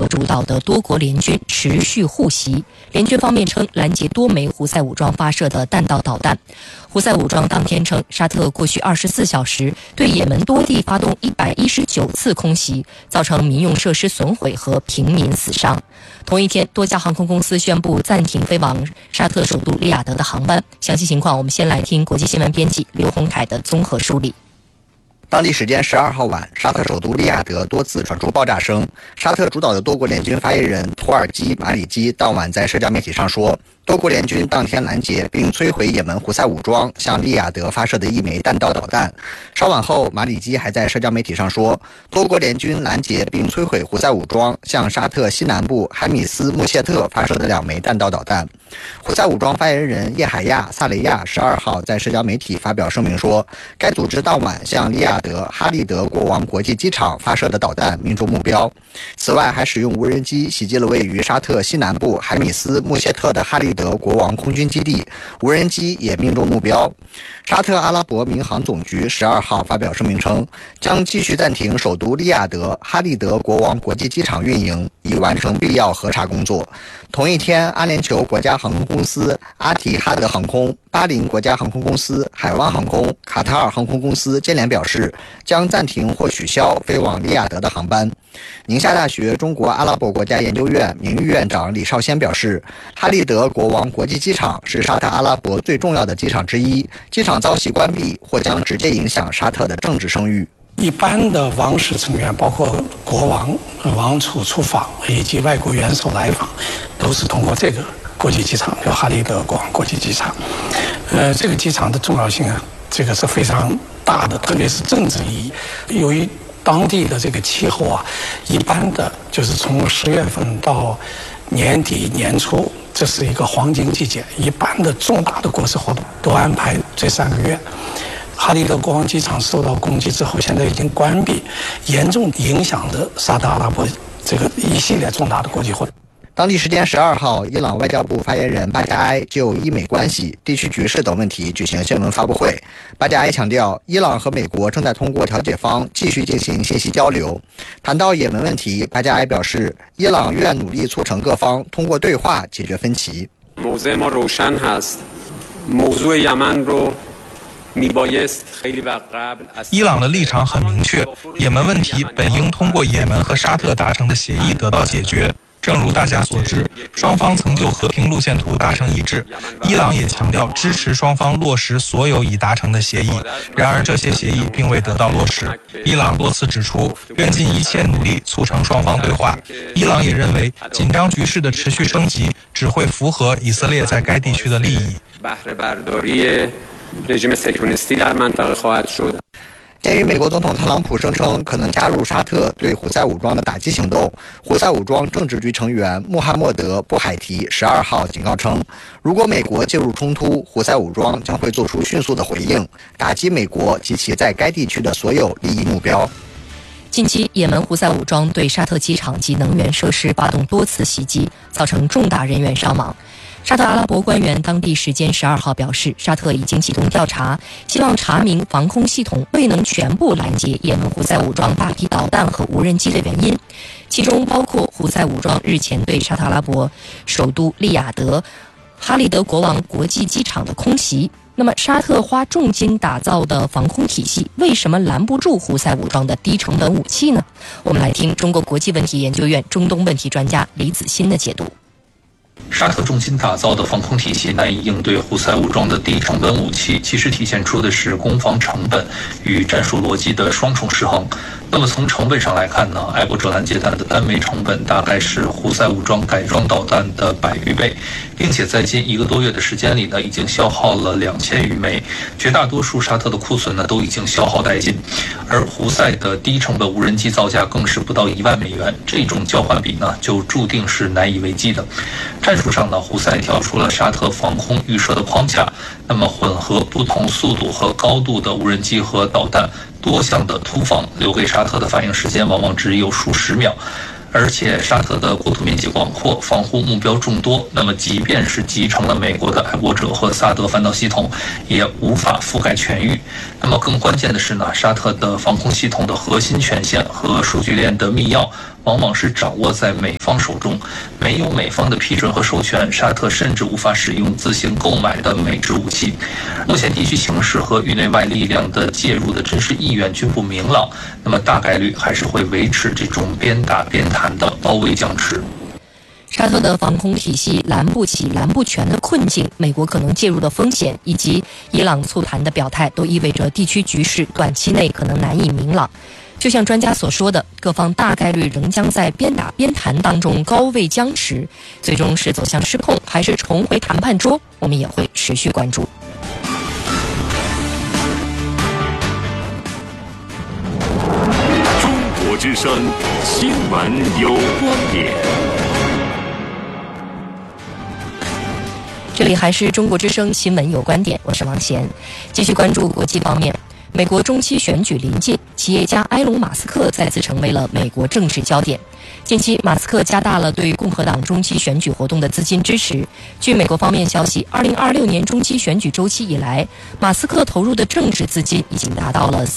主导的多国联军持续护袭。联军方面称拦截多枚胡塞武装发射的弹道导弹。胡塞武装当天称，沙特过去24小时对也门多地发动119次空袭，造成民用设施损毁和平民死伤。同一天，多家航空公司宣布暂停飞往沙特首都利雅得的航班。详细情况，我们先来听国际新闻编辑刘洪凯的综合梳理。 当地时间12号晚，沙特首都利雅得多次传出爆炸声。沙特主导的多国联军发言人图尔基·马里基当晚在社交媒体上说，多国联军当天拦截并摧毁也门胡塞武装向利雅得发射的一枚弹道导弹。稍晚后，马里基还在社交媒体上说，多国联军拦截并摧毁胡塞武装向沙特西南部海米斯穆谢特发射的2枚弹道导弹。胡塞武装发言人叶海亚·萨雷亚12号在社交媒体发表声明说，该组织当晚向利雅得哈利德国王国际机场发射的导弹命中目标。此外，还使用无人机袭击了位于沙特西南部海米斯穆谢特的哈利德国王空军基地，无人机也命中目标。沙特阿拉伯民航总局12号发表声明称，将继续暂停首都利雅得哈利德国王国际机场运营，以完成必要核查工作。同一天，阿联酋国家航空公司、阿提哈德航空、巴林国家航空公司、海湾航空、卡塔尔航空公司接连表示，将暂停或取消飞往利雅得的航班。宁夏大学中国阿拉伯国家研究院名誉院长李少先表示，哈利德国王国际机场是沙特阿拉伯最重要的机场之一，机场遭袭关闭或将直接影响沙特的政治声誉。 一般的王室成员，包括国王、王储出访以及外国元首来访，都是通过这个国际机场，叫哈利德国王国际机场。这个机场的重要性啊，这个是非常大的，特别是政治意义。由于当地的这个气候啊，一般的就是从10月份到年底年初，这是一个黄金季节，一般的重大的国事活动都安排这3个月。哈利德国王机场受到攻击之后，现在已经关闭，严重影响着沙特阿拉伯这个一系列重大的国际活动。 当地时间12号，伊朗外交部发言人巴加埃就伊美关系、地区局势等问题举行新闻发布会。巴加埃强调，伊朗和美国正在通过调解方继续进行信息交流。谈到也门问题，巴加埃表示，伊朗愿努力促成各方通过对话解决分歧。 伊朗的立场很明确，也门问题本应通过也门和沙特达成的协议得到解决。正如大家所知，双方曾就和平路线图达成一致，伊朗也强调支持双方落实所有已达成的协议。然而这些协议并未得到落实。伊朗多次指出，愿尽一切努力促成双方对话。伊朗也认为，紧张局势的持续升级只会符合以色列在该地区的利益。 鉴于美国总统特朗普声称可能加入沙特对胡塞武装的打击行动，胡塞武装政治局成员穆罕默德·布海提12号警告称，如果美国介入冲突，胡塞武装将会做出迅速的回应，打击美国及其在该地区的所有利益目标。 近期，也门胡塞武装对沙特机场及能源设施发动多次袭击，造成重大人员伤亡。沙特阿拉伯官员当地时间12号表示，沙特已经启动调查，希望查明防空系统未能全部拦截也门胡塞武装大批导弹和无人机的原因，其中包括胡塞武装日前对沙特阿拉伯首都利雅得哈利德国王国际机场的空袭。那么，沙特花重金打造的防空体系，为什么拦不住胡塞武装的低成本武器呢？我们来听中国国际问题研究院中东问题专家李子欣的解读。 沙特重金打造的防空体系难以应对胡塞武装的低成本武器，其实体现出的是攻防成本与战术逻辑的双重失衡。那么从成本上来看呢，埃博哲拦截弹的单枚成本大概是胡塞武装改装导弹的100余倍，并且在近1个多月的时间里呢，已经消耗了2000余枚，绝大多数沙特的库存呢都已经消耗殆尽。而胡塞的低成本无人机造价更是不到1万美元，这种交换比呢就注定是难以为继的。战术上呢，胡塞跳出了沙特防空预设的框架，那么混合不同速度和高度的无人机和导弹，多项的突防留给沙特的反应时间往往只有数十秒。而且沙特的国土面积广阔，防护目标众多，那么即便是集成了美国的爱国者和萨德反导系统，也无法覆盖全域。那么更关键的是呢，沙特的防空系统的核心权限和数据链的密钥， 往往是掌握在美方手中。没有美方的批准和授权，沙特甚至无法使用自行购买的美制武器。目前地区形势和域内外力量的介入的真实意愿均不明朗，那么大概率还是会维持这种边打边谈的包围僵持。 沙特的防空体系拦不起、拦不全的困境，美国可能介入的风险，以及伊朗促谈的表态，都意味着地区局势短期内可能难以明朗。就像专家所说的，各方大概率仍将在边打边谈当中高位僵持，最终是走向失控，还是重回谈判桌，我们也会持续关注。 中国之声新闻有观点。 这里还是中国之声新闻有观点，我是王贤。继续关注国际方面，美国中期选举临近，企业家埃隆·马斯克再次成为了美国政治焦点。近期，马斯克加大了对共和党中期选举活动的资金支持。据美国方面消息，2026年中期选举周期以来，马斯克投入的政治资金已经达到了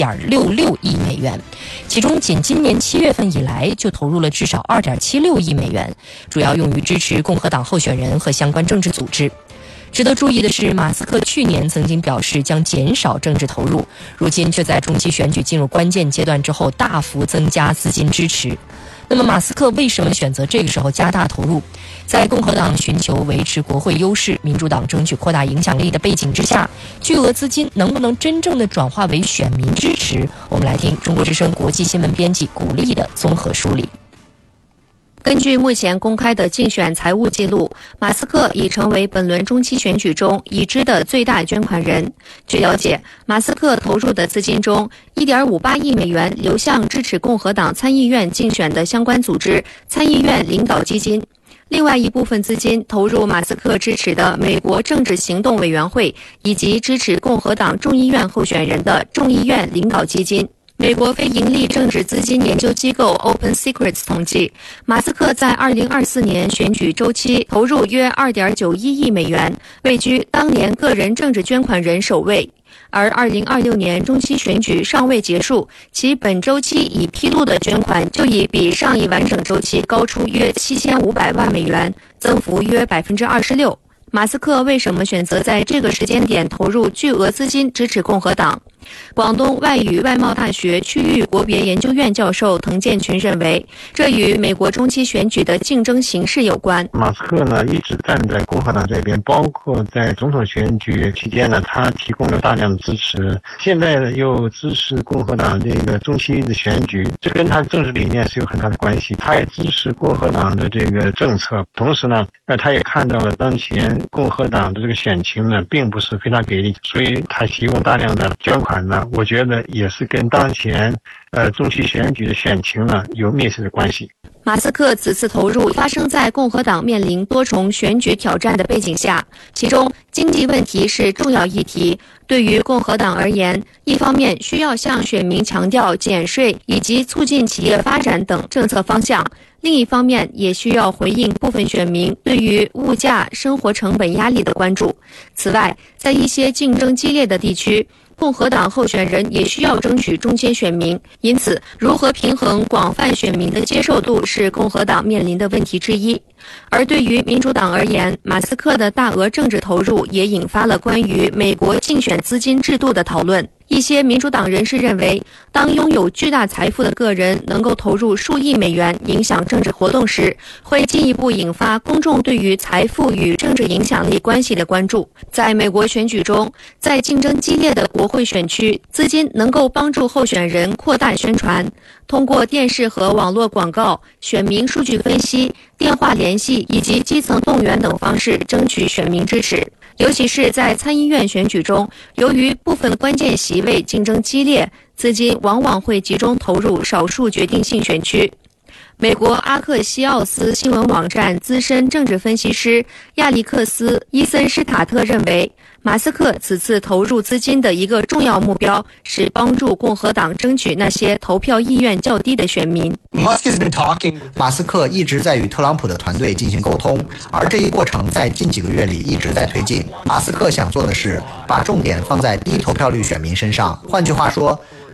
3.66亿美元，其中仅今年7月份以来就投入了至少2.76亿美元，主要用于支持共和党候选人和相关政治组织。值得注意的是，马斯克去年曾经表示将减少政治投入，如今却在中期选举进入关键阶段之后大幅增加资金支持。那么马斯克为什么选择这个时候加大投入？在共和党寻求维持国会优势，民主党争取扩大影响力的背景之下，巨额资金能不能真正的转化为选民支持？我们来听中国之声国际新闻编辑古丽的综合梳理。根据目前公开的竞选财务记录，马斯克已成为本轮中期选举中已知的最大捐款人。据了解，马斯克投入的资金中，1.58亿美元流向支持共和党参议院竞选的相关组织参议院领导基金，另外一部分资金投入马斯克支持的美国政治行动委员会以及支持共和党众议院候选人的众议院领导基金。美国非营利政治资金研究机构 Open Secrets 统计，马斯克在2024年选举周期投入约2.91亿美元，位居当年个人政治捐款人首位。而2026年中期选举尚未结束，其本周期已披露的捐款就已比上一完整周期高出约7500万美元，增幅约26%。马斯克为什么选择在这个时间点投入巨额资金支持共和党？广东外语外贸大学区域国别研究院教授滕建群认为，这与美国中期选举的竞争形势有关。 马斯克呢一直站在共和党这边，包括在总统选举期间呢，他提供了大量的支持，现在呢又支持共和党这个中期的选举，这跟他的政治理念是有很大的关系。他也支持共和党的这个政策，同时呢，他也看到了当前共和党的这个选情呢并不是非常给力，所以他提供大量的捐款呢，我觉得也是跟当前中期选举的选情呢有密切的关系。 马斯克此次投入发生在共和党面临多重选举挑战的背景下，其中经济问题是重要议题。对于共和党而言，一方面需要向选民强调减税以及促进企业发展等政策方向，另一方面也需要回应部分选民对于物价、生活成本压力的关注。此外，在一些竞争激烈的地区，共和党候选人也需要争取中间选民，因此如何平衡广泛选民的接受度是共和党面临的问题之一。而对于民主党而言，马斯克的大额政治投入也引发了关于美国竞选资金制度的讨论。一些民主党人士认为，当拥有巨大财富的个人能够投入数亿美元影响政治活动时，会进一步引发公众对于财富与政治影响力关系的关注。在美国选举中，在竞争激烈的国会选区，资金能够帮助候选人扩大宣传，通过电视和网络广告、选民数据分析、电话联系以及基层动员等方式争取选民支持。尤其是在参议院选举中，由于部分关键席位竞争激烈，资金往往会集中投入少数决定性选区。美国阿克西奥斯新闻网站资深政治分析师亚历克斯·伊森施塔特认为，马斯克此次投入资金的一个重要目标是帮助共和党争取那些投票意愿较低的选民。 马斯克一直在与特朗普的团队进行沟通，而这一过程在近几个月里一直在推进。马斯克想做的是把重点放在低投票率选民身上，换句话说，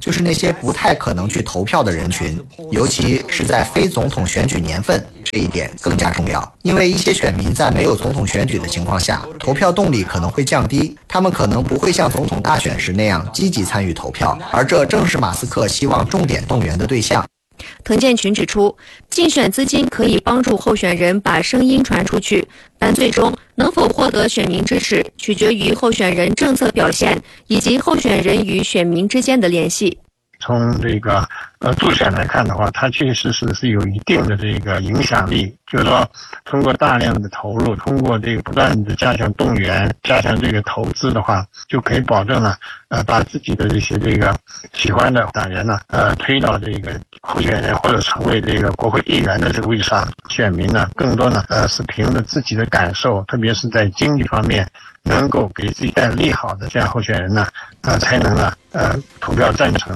就是那些不太可能去投票的人群，尤其是在非总统选举年份，这一点更加重要。因为一些选民在没有总统选举的情况下，投票动力可能会降低，他们可能不会像总统大选时那样积极参与投票，而这正是马斯克希望重点动员的对象。 滕建群指出，竞选资金可以帮助候选人把声音传出去，但最终能否获得选民支持，取决于候选人政策表现以及候选人与选民之间的联系。 从这个助选来看的话，它确实是有一定的这个影响力，就是说通过大量的投入，通过这个不断的加强动员，加强这个投资的话，就可以保证了把自己的这些这个喜欢的党员呢推到这个候选人或者成为这个国会议员的这个位置上。选民呢更多呢是凭着自己的感受，特别是在经济方面能够给自己带来利好的这样候选人呢才能呢投票赞成。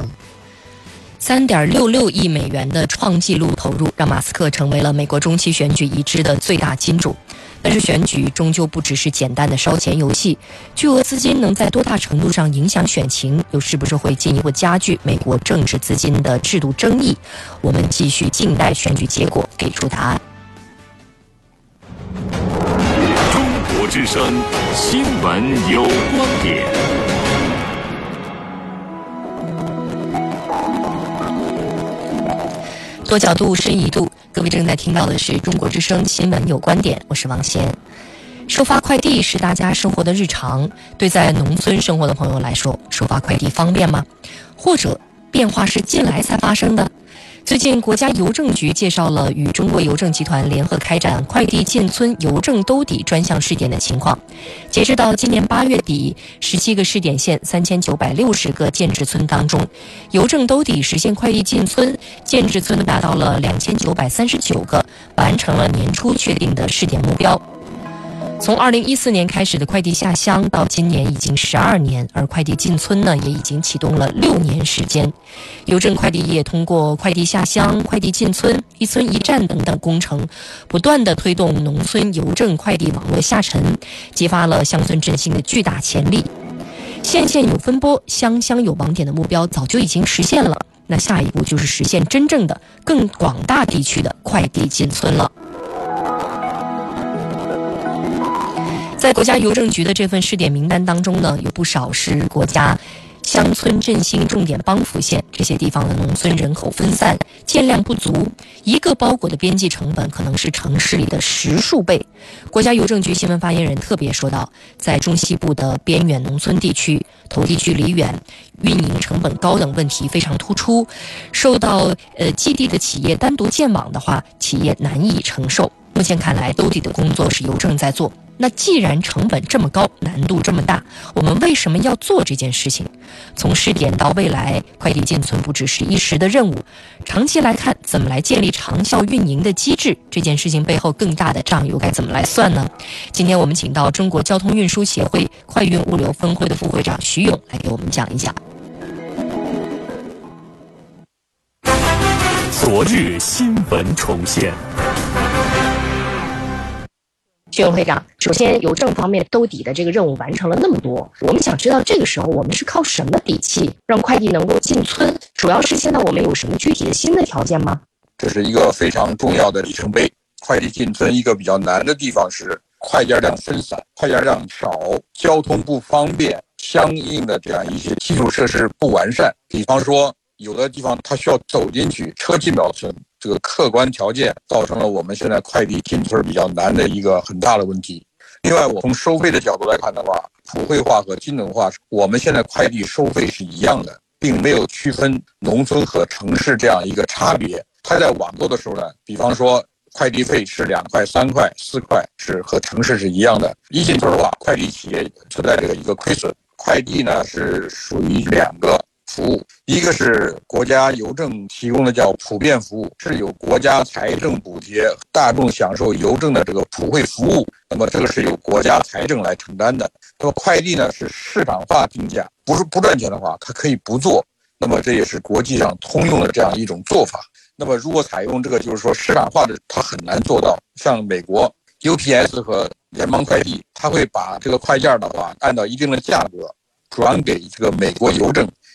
3.66亿美元的创纪录投入，让马斯克成为了美国中期选举已知的最大金主。但是选举终究不只是简单的烧钱游戏，巨额资金能在多大程度上影响选情，又是不是会进一步加剧美国政治资金的制度争议？我们继续静待选举结果给出答案。 中国之声新闻有观点。 多角度，深一度。各位正在听到的是中国之声新闻有观点，我是王贤。收发快递是大家生活的日常，对在农村生活的朋友来说，收发快递方便吗？或者变化是近来才发生的？最近，国家邮政局介绍了与中国邮政集团联合开展快递进村邮政兜底专项试点的情况。截止到今年8月底，17个试点县3960个建制村当中，邮政兜底实现快递进村，建制村达到了2939个，完成了年初确定的试点目标。从2014年开始的快递下乡到今年已经12年，而快递进村呢也已经启动了6年时间。邮政快递业通过快递下乡、快递进村、一村一站等等工程，不断地推动农村邮政快递网络下沉，激发了乡村振兴的巨大潜力。县县有分拨，乡乡有网点的目标早就已经实现了，那下一步就是实现真正的更广大地区的快递进村了。在国家邮政局的这份试点名单当中呢，有不少是国家乡村振兴重点帮扶县，这些地方的农村人口分散，建量不足，一个包裹的边际成本可能是城市里的10数倍。国家邮政局新闻发言人特别说到，在中西部的边远农村地区，投递距离远，运营成本高等问题非常突出，受到基地的企业单独建网的话，企业难以承受。目前看来，兜底的工作是邮政在做。那既然成本这么高，难度这么大，我们为什么要做这件事情？从试点到未来，快递进村不只是一时的任务，长期来看，怎么来建立长效运营的机制？这件事情背后更大的账又该怎么来算呢？今天我们请到中国交通运输协会快运物流分会的副会长徐勇来给我们讲一讲。 昨日新闻重现。 徐勇会长，首先邮政方面兜底的这个任务完成了那么多，我们想知道这个时候我们是靠什么底气让快递能够进村？主要是现在我们有什么具体的新的条件吗？ 这是一个非常重要的里程碑。快递进村一个比较难的地方是快件量分散，快件量少，交通不方便，相应的这样一些基础设施不完善。比方说，有的地方它需要走进去，车进不了村。这个客观条件造成了我们现在快递进村比较难的一个很大的问题。另外，我从收费的角度来看的话，普惠化和金融化，我们现在快递收费是一样的，并没有区分农村和城市这样一个差别。它在网购的时候呢，比方说快递费是2块、3块、4块，是和城市是一样的。一进村的话，快递企业存在这个一个亏损。快递呢是属于2个服务，一个是国家邮政提供的叫普遍服务，是由国家财政补贴，大众享受邮政的这个普惠服务，那么这个是由国家财政来承担的。那么快递呢是市场化定价，不是不赚钱的话，它可以不做，那么这也是国际上通用的这样一种做法。那么如果采用这个就是说市场化的，它很难做到。像美国 UPS 和联邦快递，它会把这个快件的话按照一定的价格转给这个美国邮政，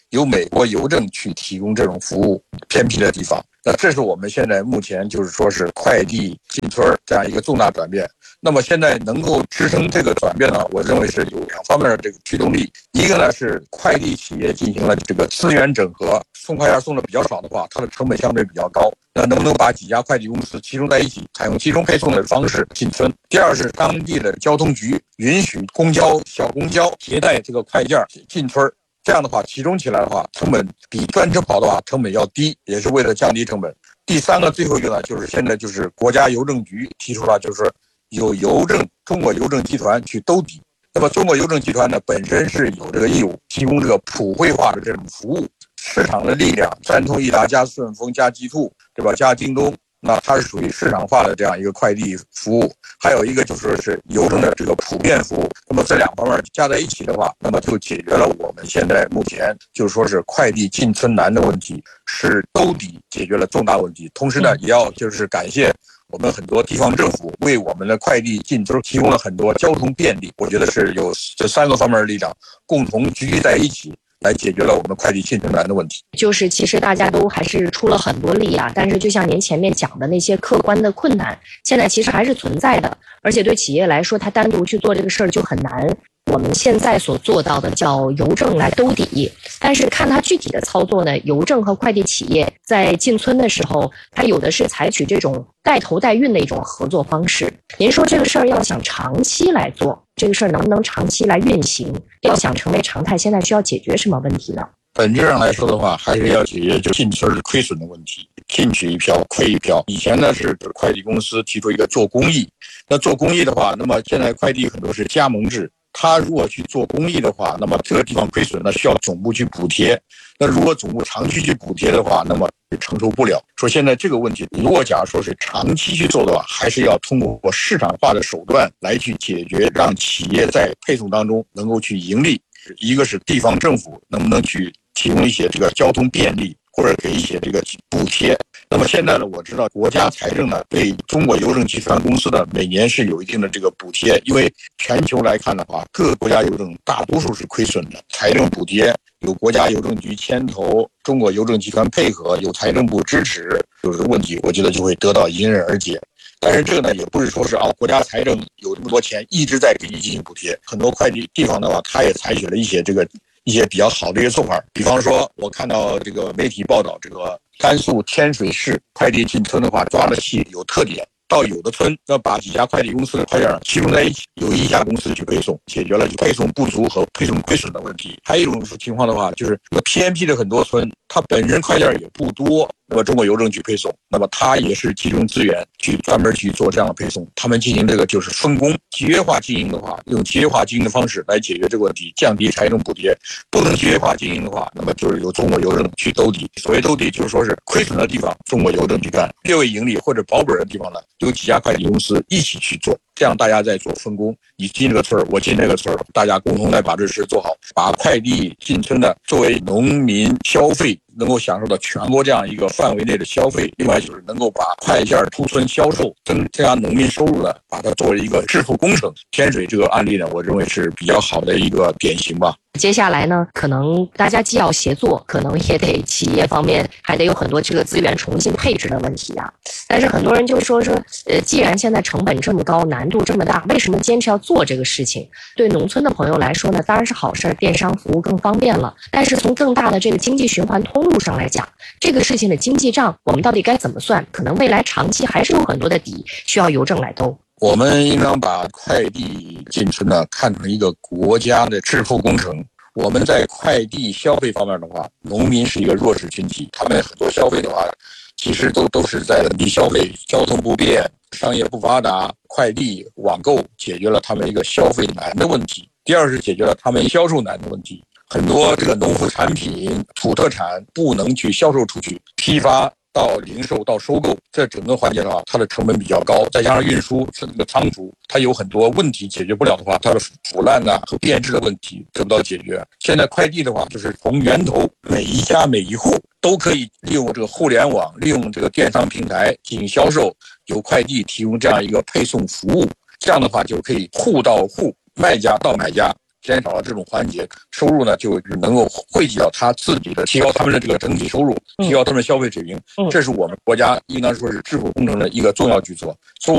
由美国邮政去提供这种服务，偏僻的地方。那这是我们现在目前就是说是快递进村这样一个重大转变。那么现在能够支撑这个转变呢，我认为是有2方面的这个驱动力。一个呢是快递企业进行了这个资源整合，送快件送的比较少的话，它的成本相对比较高。那能不能把几家快递公司集中在一起，采用集中配送的方式进村？第二是当地的交通局允许公交、小公交携带这个快件进村。这样的话，集中起来的话，成本比专车跑的话成本要低，也是为了降低成本。第三个，最后一个呢，就是现在就是国家邮政局提出了，就是有中国邮政集团去兜底。那么中国邮政集团呢，本身是有这个义务提供这个普惠化的这种服务，市场的力量，三通一达加顺丰加G2，对吧？加京东。那它是属于市场化的这样一个快递服务，还有一个就是邮政的这个普遍服务。那么这2方面加在一起的话，那么就解决了我们现在目前就是说是快递进村难的问题，是兜底解决了重大问题。同时呢，也要就是感谢我们很多地方政府为我们的快递进村提供了很多交通便利。我觉得是有这3个方面的力量共同聚集在一起，来解决了我们快递进村难的问题。 就是其实大家都还是出了很多力啊，但是就像您前面讲的那些客观的困难，现在其实还是存在的，而且对企业来说，它单独去做这个事儿就很难。我们现在所做到的叫邮政来兜底，但是看它具体的操作呢，邮政和快递企业在进村的时候，它有的是采取这种带头带运的一种合作方式。您说这个事儿要想长期来做，这个事儿能不能长期来运行，要想成为常态，现在需要解决什么问题呢？ 本质上来说的话，还是要解决就进村的亏损的问题，进去一票亏一票。以前呢是快递公司提出一个做公益，那做公益的话，那么现在快递很多是加盟制，他如果去做公益的话，那么这个地方亏损，那需要总部去补贴。那如果总部长期去补贴的话，那么承受不了。说现在这个问题，如果假如说是长期去做的话，还是要通过市场化的手段来去解决，让企业在配送当中能够去盈利。一个是地方政府能不能去提供一些这个交通便利，或者给一些这个补贴。那么现在呢，我知道国家财政呢对中国邮政集团公司呢每年是有一定的这个补贴，因为全球来看的话，各个国家邮政大多数是亏损的，财政补贴有国家邮政局牵头，中国邮政集团配合，有财政部支持，有这个问题，我觉得就会得到迎刃而解。但是这个呢，也不是说是国家财政有这么多钱一直在给你进行补贴，很多快递地方的话，它也采取了一些比较好的一些做法。比方说，我看到这个媒体报道，这个甘肃天水市快递进村的话，抓的细有特点。到有的村要把几家快递公司的快件集中在一起，由一家公司去配送，解决了配送不足和配送亏损的问题。还有一种情况的话，就是偏僻的很多村，它本身快件也不多，那么中国邮政局配送，那么它也是集中资源去专门去做这样的配送。他们进行这个就是分工节约化经营的话，用节约化经营的方式来解决这个问题，降低财政补贴。不能节约化经营的话，那么就是由中国邮政去兜底。所谓兜底，就是说是亏损的地方中国邮政去干，略微盈利或者保本的地方呢，有几家快递公司一起去做，这样大家在做分工，你进这个村我进那个村，大家共同来把这事做好，把快递进村的作为农民消费能够享受到全国这样一个范围内的消费，另外就是能够把快件出村销售增加农民收入的，把它作为一个致富工程。天水这个案例呢，我认为是比较好的一个典型吧。 接下来呢，可能大家既要协作，可能也得企业方面还得有很多这个资源重新配置的问题啊。但是很多人就说，既然现在成本这么高，难度这么大，为什么坚持要做这个事情？对农村的朋友来说呢，当然是好事，电商服务更方便了。但是从更大的这个经济循环通路上来讲，这个事情的经济账我们到底该怎么算？可能未来长期还是有很多的底需要邮政来兜。 我们应当把快递进村呢看成一个国家的致富工程。我们在快递消费方面的话，农民是一个弱势群体，他们很多消费的话，其实都是在本地消费，交通不便，商业不发达，快递网购解决了他们一个消费难的问题。第二是解决了他们销售难的问题。很多这个农副产品、土特产不能去销售出去，批发到零售到收购，这整个环节的话，它的成本比较高，再加上运输这个仓储，它有很多问题解决不了的话，它的腐烂和变质的问题得不到解决。现在快递的话，就是从源头每一家每一户都可以利用这个互联网，利用这个电商平台进行销售，由快递提供这样一个配送服务，这样的话就可以户到户，卖家到买家， 减少了这种环节，收入呢就能够汇集到他自己的，提高他们的这个整体收入，提高他们的消费水平。这是我们国家应当说是支付工程的一个重要举措。